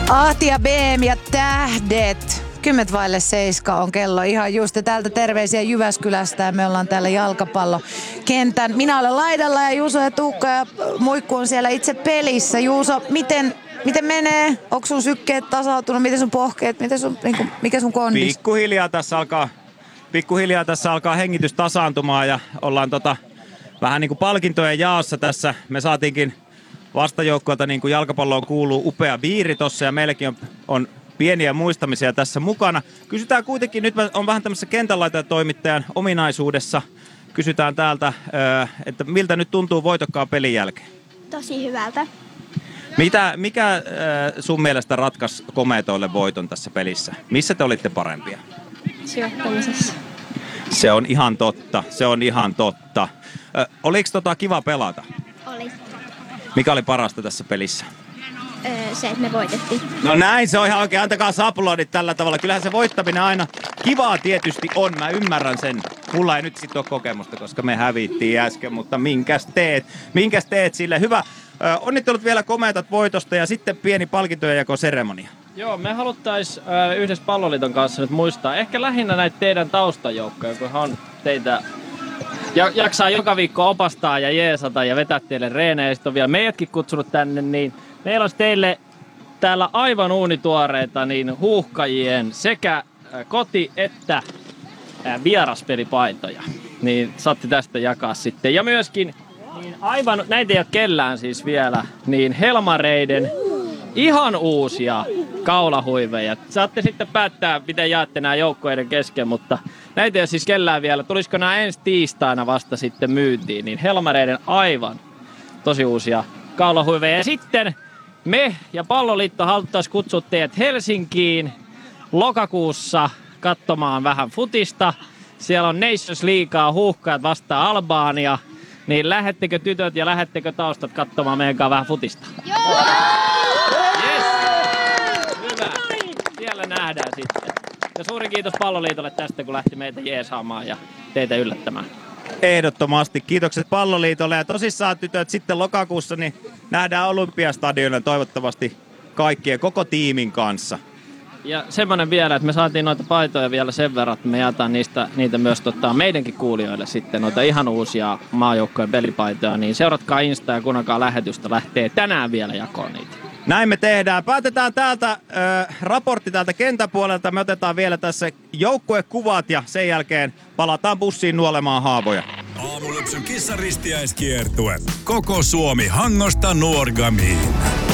Ahti ja BM ja tähdet. 6:10 on kello ihan just. Ja täältä terveisiä Jyväskylästä ja me ollaan täällä jalkapallokentän. Minä olen laidalla ja Juuso ja Tuukka ja Muikku on siellä itse pelissä. Juuso, miten menee? Onko sun sykkeet tasautunut? Miten sun pohkeet? Mikä sun kondis? Pikkuhiljaa tässä alkaa hengitys tasaantumaan ja ollaan vähän niin kuin palkintojen jaossa tässä. Me saatiinkin vastajoukkoilta, niin kuin jalkapalloon kuuluu, upea biiri tossa ja meilläkin on pieniä muistamisia tässä mukana. Kysytään kuitenkin, nyt on vähän tämmöisessä kentänlaitatoimittajan ominaisuudessa. Kysytään täältä, että miltä nyt tuntuu voitokkaan pelin jälkeen? Tosi hyvältä. Mikä sun mielestä ratkaisi Komeetoille voiton tässä pelissä? Missä te olitte parempia? Sijoittamisessa. Se on ihan totta. Oliko kiva pelata? Oli. Mikä oli parasta tässä pelissä? Se, että me voitettiin. No näin, se on ihan oikein. Antakaa aplodit tällä tavalla. Kyllähän se voittaminen aina kivaa tietysti on. Mä ymmärrän sen. Mulla ei nyt sit ole kokemusta, koska me hävittiin äsken, mutta minkäs teet sille? Hyvä. Onnittelut vielä Komeetat voitosta ja sitten pieni palkintojen jakoseremonia. Joo, me haluttais yhdessä Palloliiton kanssa nyt muistaa. Ehkä lähinnä näitä teidän taustajoukkoja, kun on teitä jaksaa joka viikko opastaa ja jeesata ja vetää teille reenejä. Ja sitten on vielä meidätkin kutsunut tänne, niin meillä olisi teille täällä aivan uunituoreita niin huuhkajien sekä koti- että vieraspelipaitoja. Niin saatte tästä jakaa sitten. Ja myöskin, niin aivan, näitä ei ole kellään siis vielä, niin Helmareiden ihan uusia kaulahuiveja. Saatte sitten päättää, miten jaatte nämä joukkoiden kesken, mutta näitä ei ole siis kellään vielä. Tulisiko nämä ensi tiistaina vasta sitten myyntiin, niin Helmareiden aivan tosi uusia kaulahuiveja. Ja sitten me ja Palloliitto haluttaisiin kutsua teidät Helsinkiin lokakuussa katsomaan vähän futista. Siellä on Nations Leaguea, huuhkajat vastaan Albania. Niin lähettekö tytöt ja lähettekö taustat katsomaan meidän kanssa vähän futista? Joo! Yes! Hyvä. Siellä nähdään sitten. Ja suuri kiitos Palloliitolle tästä, kun lähti meitä jeesaamaan ja teitä yllättämään. Ehdottomasti. Kiitokset Palloliitolle ja tosissaan tytöt sitten lokakuussa niin nähdään Olympiastadionilla toivottavasti kaikkien koko tiimin kanssa. Ja semmoinen vielä, että me saatiin noita paitoja vielä sen verran, että me jaetaan niitä myös meidänkin kuulijoille sitten noita ihan uusia maajoukkojen pelipaitoja, niin seuratkaa Insta ja kuunnelkaa lähetystä, lähtee tänään vielä jakoon niitä. Näin me tehdään. Päätetään täältä raportti täältä kentäpuolelta. Me otetaan vielä tässä joukkuekuvat ja sen jälkeen palataan bussiin nuolemaan haavoja. Aamulypsyn kissaristiäiskiertue. Koko Suomi Hangosta Nuorgamiin.